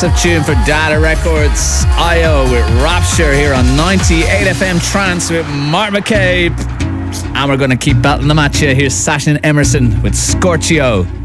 massive tune for Data Records. IO with Rapture here on 98 FM Trance with Mark McCabe. And we're going to keep battling them at you. Here's Sasha and Emerson with Scorchio.